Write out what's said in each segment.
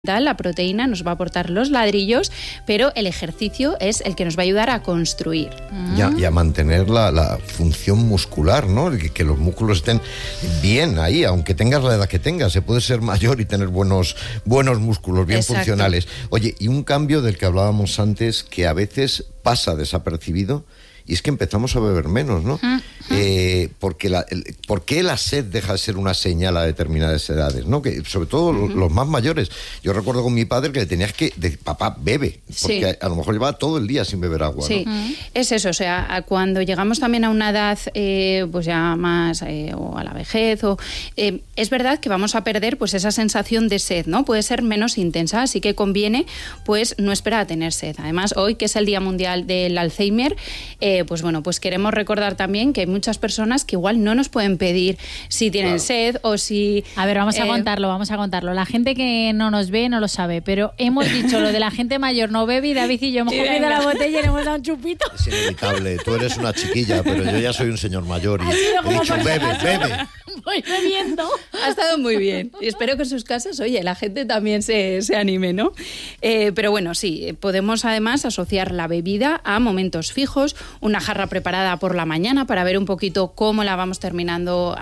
La proteína nos va a aportar los ladrillos, pero el ejercicio es el que nos va a ayudar a construir. Y a mantener la función muscular, ¿no? Que los músculos estén bien ahí, aunque tengas la edad que tengas. Se puede ser mayor y tener buenos músculos, bien funcionales. Oye, y un cambio del que hablábamos antes, que a veces pasa desapercibido, y es que empezamos a beber menos, ¿no? ¿Por qué la sed deja de ser una señal a determinadas edades, ¿no? Que sobre todo los más mayores. Yo recuerdo con mi padre que le tenías que decir, papá, bebe, porque a lo mejor llevaba todo el día sin beber agua, Sí, ¿no? Es eso, o sea, cuando llegamos también a una edad pues ya más, o a la vejez, es verdad que vamos a perder pues esa sensación de sed, ¿no? Puede ser menos intensa, así que conviene pues no esperar a tener sed. Además, hoy que es el Día Mundial del Alzheimer, pues bueno, pues queremos recordar también que hay muchas personas que igual no nos pueden pedir si tienen sed o si... A ver, vamos a contarlo. La gente que no nos ve no lo sabe, pero hemos dicho lo de la gente mayor no bebe y David y yo hemos cogido la botella y le hemos dado un chupito. Es inevitable, tú eres una chiquilla, pero yo ya soy un señor mayor y he dicho, bebe. Voy bebiendo. Ha estado muy bien. Y espero que en sus casas, oye, la gente también se anime, ¿no? Pero bueno, sí, podemos además asociar la bebida a momentos fijos, una jarra preparada por la mañana para ver un poquito cómo la vamos terminando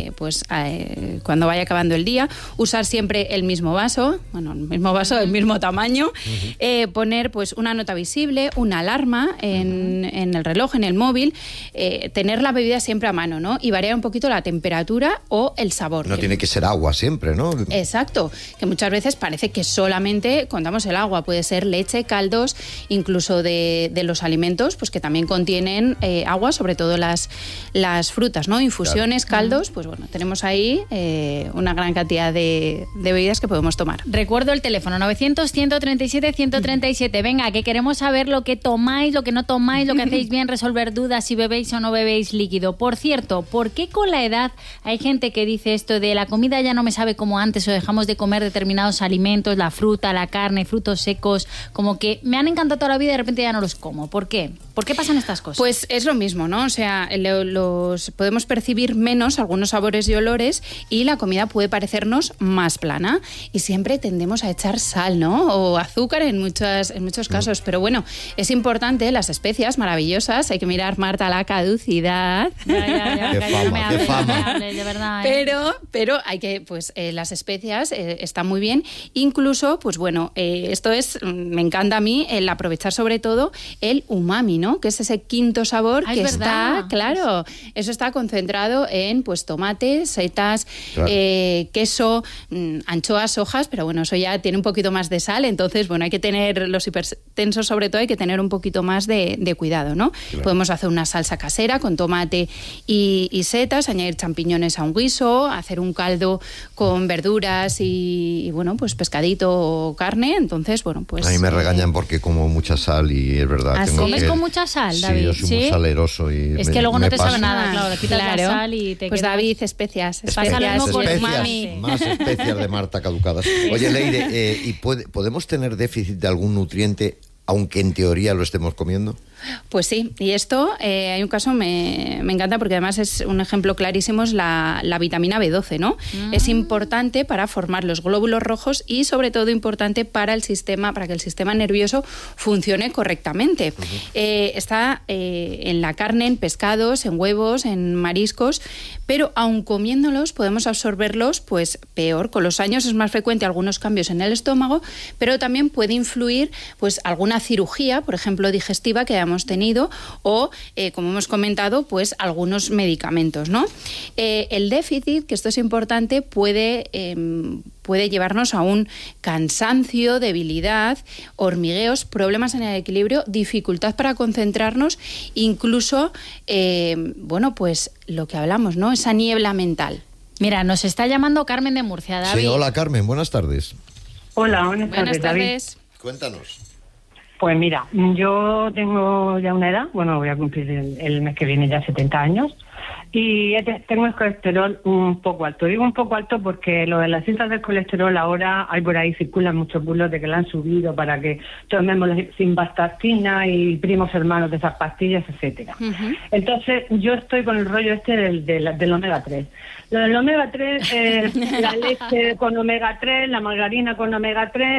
cuando vaya acabando el día, usar siempre el mismo vaso, el mismo tamaño, poner pues una nota visible, una alarma en el reloj, en el móvil, tener la bebida siempre a mano, ¿no? Y variar un poquito la temperatura o el sabor. No tiene que ser agua siempre, ¿no? Exacto, que muchas veces parece que solamente contamos el agua, puede ser leche, caldos, incluso de los alimentos, pues que también contienen agua, sobre todo las frutas, ¿no? Infusiones, caldos, pues bueno, tenemos ahí una gran cantidad de bebidas que podemos tomar. Recuerdo el teléfono 900-137-137. Venga, que queremos saber lo que tomáis, lo que no tomáis, lo que hacéis bien, resolver dudas si bebéis o no bebéis líquido. Por cierto, ¿por qué con la edad hay gente que dice esto de la comida ya no me sabe como antes o dejamos de comer determinados alimentos, la fruta, la carne, frutos secos, como que me han encantado toda la vida y de repente ya no los como? ¿Por qué? ¿Por qué pasan estas cosas? Pues es lo mismo, ¿no? O sea, podemos percibir menos algunos sabores y olores y la comida puede parecernos más plana y siempre tendemos a echar sal, ¿no? O azúcar en muchos casos, pero bueno, es importante, las especias maravillosas, hay que mirar, Marta, la caducidad. Qué fama. De verdad, pero hay que, pues las especias están muy bien, incluso, pues bueno, me encanta a mí el aprovechar sobre todo el umami, ¿no? Que es ese quinto sabor que está, claro, eso está concentrado en pues tomate, setas, queso, anchoas, hojas, pero bueno, eso ya tiene un poquito más de sal, entonces bueno, hay que tener, los hipertensos sobre todo, hay que tener un poquito más de cuidado, ¿no? Claro. Podemos hacer una salsa casera con tomate y setas, añadir champiñones a un guiso, hacer un caldo con verduras y bueno, pues pescadito o carne, entonces bueno, pues... A mí me regañan porque como mucha sal y es verdad. ¿Comes con mucha sal, David? Sí, yo soy muy saleroso y es que luego no te sabe nada, claro, le quitas la sal y te pues quedas... David, especias más especias de Marta caducadas. Oye, Leire, ¿y podemos tener déficit de algún nutriente aunque en teoría lo estemos comiendo? Pues sí, y esto hay un caso, me encanta porque además es un ejemplo clarísimo, es la vitamina B12, ¿no? Es importante para formar los glóbulos rojos y sobre todo importante para que el sistema nervioso funcione correctamente. Está en la carne, en pescados, en huevos, en mariscos, pero aun comiéndolos podemos absorberlos pues peor. Con los años es más frecuente algunos cambios en el estómago, pero también puede influir pues alguna cirugía, por ejemplo digestiva, que hemos tenido o, como hemos comentado, pues algunos medicamentos, ¿no? El déficit, que esto es importante, puede llevarnos a un cansancio, debilidad, hormigueos, problemas en el equilibrio, dificultad para concentrarnos, incluso, pues lo que hablamos, ¿no? Esa niebla mental. Mira, nos está llamando Carmen de Murcia, David. Sí, hola Carmen, buenas tardes. Hola, buenas tardes, David. Cuéntanos. Pues mira, yo tengo ya una edad, bueno, voy a cumplir el mes que viene ya 70 años, y tengo el colesterol un poco alto. Digo un poco alto porque lo de las cintas del colesterol ahora hay por ahí, circulan muchos bulos de que la han subido para que tomemos la simvastatina y primos hermanos de esas pastillas, etcétera. Entonces yo estoy con el rollo del omega 3. Lo del omega 3, la leche con omega 3, la margarina con omega 3,